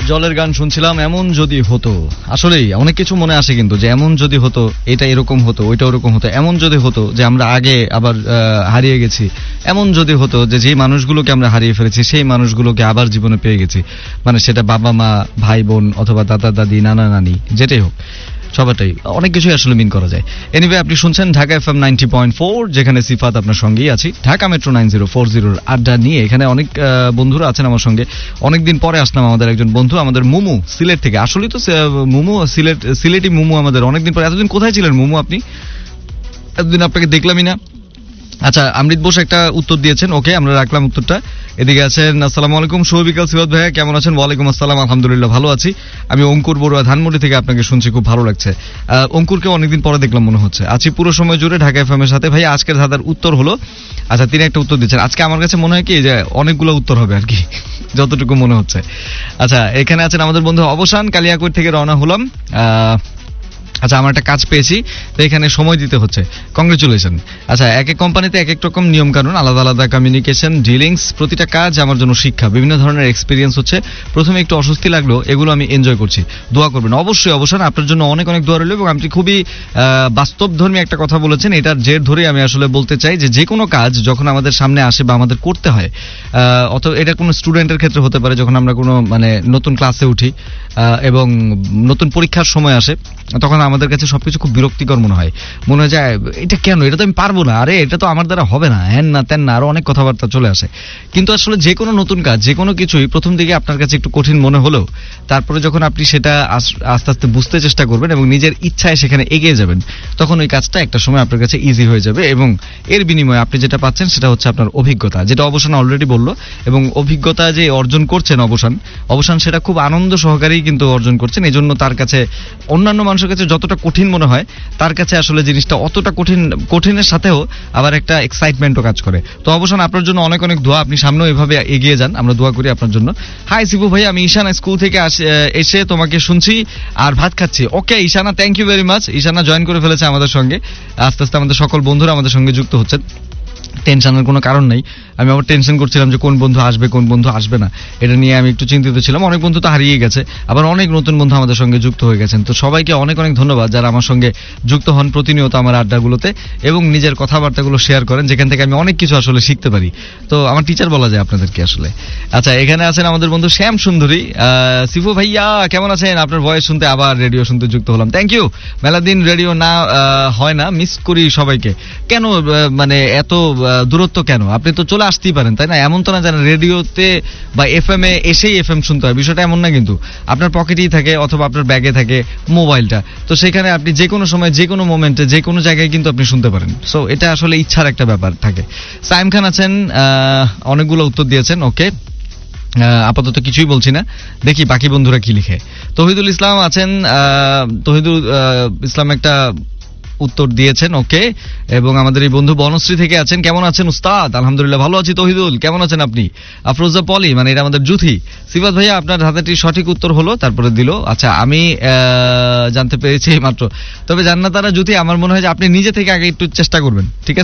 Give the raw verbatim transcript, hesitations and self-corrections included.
জলের গান শুনছিলাম, এমন যদি হতো। আসলেই অনেক কিছু মনে আসে কিন্তু, যে এমন যদি হতো এটা এরকম হতো, ওইটা ওরকম হতো, এমন যদি হতো যে আমরা আগে আবার হারিয়ে গেছি, এমন যদি হতো যে যে মানুষগুলোকে আমরা হারিয়ে ফেলেছি সেই মানুষগুলোকে আবার জীবনে পেয়ে গেছি, মানে সেটা বাবা মা, ভাই বোন, অথবা দাদা দাদি, নানা নানি, যেটাই হোক, সবাটাই অনেক কিছুই আসলে মিন করা যায়। এনিওয়ে, আপনি শুনছেন Dhaka FM ninety point four, যেখানে সিফাত আপনার সঙ্গেই আছি। Dhaka metro nine zero four জিরোর আড্ডা নিয়ে এখানে অনেক বন্ধুরা আছেন আমার সঙ্গে। অনেকদিন পরে আসলাম, আমাদের একজন বন্ধু, আমাদের মুমু সিলেট থেকে। আসলেই তো মুমু সিলেট, সিলেটি মুমু আমাদের অনেকদিন পরে। এতদিন কোথায় ছিলেন মুমু আপনি? এতদিন আপনাকে দেখলামই না। আচ্ছা, অমৃত বোস একটা উত্তর দিয়েছেন, ওকে, আমরা রাখলাম উত্তরটা। এদিকে আছেন, আসসালামু আলাইকুম, শুভ বিকাল সিফাত ভাইয়া, কেমন আছেন? ওয়ালাইকুম আসসালাম, আলহামদুলিল্লাহ ভালো আছি। আমি অঙ্কুর বড়ুয়া ধানমন্ডি থেকে আপনাকে শুনছি, খুব ভালো লাগছে। অঙ্কুরকে অনেকদিন পরে দেখলাম মনে হচ্ছে। আছি পুরো সময় জুড়ে ঢাকা এফএম এর সাথে। ভাই আজকের ধাঁধার উত্তর হলো, আচ্ছা তিনি একটা উত্তর দিচ্ছেন। আজকে আমার কাছে মনে হয় কি যে অনেকগুলো উত্তর হবে আর কি, যতটুকু মনে হচ্ছে। আচ্ছা, এখানে আছেন আমাদের বন্ধু অবসান, কালিয়াকৈর থেকে রওনা হলাম। আহ আচ্ছা, আমার একটা কাজ পেয়েছি, তো এখানে সময় দিতে হচ্ছে, কংগ্রেচুলেশন। আচ্ছা, এক এক কোম্পানিতে এক এক রকম নিয়ম কানুন, আলাদা আলাদা কমিউনিকেশন, ডিলিংস, প্রতিটা কাজ আমার জন্য শিক্ষা, বিভিন্ন ধরনের এক্সপিরিয়েন্স হচ্ছে। প্রথমে একটু অস্বস্তি লাগলো, এগুলো আমি এনজয় করছি। দোয়া করবেন অবশ্যই অবসান, আপনার জন্য অনেক অনেক দোয়া রইল। এবং আপনি খুবই বাস্তবধর্মী একটা কথা বলেছেন, এটার জের ধরেই আমি আসলে বলতে চাই যে যে কোনো কাজ যখন আমাদের সামনে আসে বা আমাদের করতে হয়, অত এটা কোনো স্টুডেন্টের ক্ষেত্রে হতে পারে, যখন আমরা কোনো মানে নতুন ক্লাসে উঠি এবং নতুন পরীক্ষার সময় আসে, তখন আমাদের কাছে সবকিছু খুব বিরক্তিকর মনে হয়। মনে হয় যায় এটা কেন, এটা তো আমি পারবো না, আরে এটা তো আমার দ্বারা হবে না, হ্যান না তেন না, আরো অনেক কথাবার্তা চলে আসে। কিন্তু আসলে যে কোনো নতুন কাজ, যে কোনো কিছুই প্রথম দিকে আপনার কাছে একটু কঠিন মনে হলেও তারপরে যখন আপনি সেটা আস্তে আস্তে বুঝতে চেষ্টা করবেন এবং নিজের ইচ্ছায় সেখানে এগিয়ে যাবেন, তখন ওই কাজটা একটা সময় আপনার কাছে ইজি হয়ে যাবে। এবং এর বিনিময়ে আপনি যেটা পাচ্ছেন সেটা হচ্ছে আপনার অভিজ্ঞতা, যেটা অবসান অলরেডি বললো। এবং অভিজ্ঞতা যে অর্জন করছেন অবসান অবসান সেটা খুব আনন্দ সহকারেই কিন্তু অর্জন করছেন। এই জন্য তার কাছে, অন্যান্য মানুষের কাছে যতটা কঠিন মনে হয়, তার কাছে আসলে জিনিসটা অতটা কঠিন, কঠিনের সাথেও আবার একটা এক্সাইটমেন্টও কাজ করে। তো অবসান আপনার জন্য অনেক অনেক দোয়া, আপনি সামনেও এভাবে এগিয়ে যান, আমরা দোয়া করি আপনার জন্য। হাই শিবু ভাই, আমি ঈশানা স্কুল থেকে এসে তোমাকে শুনছি আর ভাত খাচ্ছি। ওকে Ishana, thank you very much. Ishana join করে ফেলেছে আমাদের সঙ্গে, আস্তে আস্তে আমাদের সকল বন্ধুরা আমাদের সঙ্গে যুক্ত হচ্ছেন। টেনশনের কোনো কারণ নেই। আমি আবার টেনশন করছিলাম যে কোন বন্ধু আসবে কোন বন্ধু আসবে না, এটা নিয়ে আমি একটু চিন্তিত ছিলাম। অনেক বন্ধু তো হারিয়ে গেছে, আবার অনেক নতুন বন্ধু আমাদের সঙ্গে যুক্ত হয়ে গেছেন। তো সবাইকে অনেক অনেক ধন্যবাদ যারা আমার সঙ্গে যুক্ত হন প্রতিনিয়ত আমার আড্ডাগুলোতে এবং নিজের কথাবার্তাগুলো শেয়ার করেন, যেখান থেকে আমি অনেক কিছু আসলে শিখতে পারি। তো আমার টিচার বলা যায় আপনাদেরকে আসলে। আচ্ছা, এখানে আছেন আমাদের বন্ধু শ্যাম সুন্দরী। সিফু ভাইয়া কেমন আছেন? আপনার ভয়েস শুনতে আবার রেডিও শুনতে যুক্ত হলাম, থ্যাংক ইউ। মেলা দিন রেডিও না হয় না, মিস করি সবাইকে। কেন মানে এত দূরত্ব কেন? আপনি তো চলে আসতেই পারেন, তাই না? এমন তো না যেন রেডিওতে বা এফএম এ এসেই এফএম শুনতে হয়, বিষয়টা এমন না কিন্তু। আপনার পকেটেই থাকে অথবা আপনার ব্যাগে থাকে মোবাইলটা, তো সেখানে আপনি যে কোনো সময় যে কোনো মোমেন্টে যে কোনো জায়গায় কিন্তু আপনি শুনতে পারেন। সো এটা আসলে ইচ্ছার একটা ব্যাপার থাকে। সাইম খান আছেন, অনেকগুলো উত্তর দিয়েছেন, ওকে, আপাতত কিছুই বলছি না, দেখি বাকি বন্ধুরা কি লিখে। তহিদুল ইসলাম আছেন, তহিদুল ইসলাম একটা উত্তর দিয়েছেন, ওকে। এবং আমাদের এই বন্ধু বনশ্রী থেকে আছেন, কেমন আছেন উস্তাদ? আলহামদুলিল্লাহ ভালো আছি। তহিদুল কেমন আছেন আপনি? আফরোজা পলি, মানে এটা আমাদের জুথি। সিফাত ভাইয়া আপনার ধাঁধাটি সঠিক উত্তর হলো, তারপরে দিল। আচ্ছা, আমি জানতে পেরেছি মাত্র, তবে জান্নাতারা জুথি আমার মনে হয় যে আপনি নিজে থেকে আগে একটু চেষ্টা করবেন, ঠিক আছে?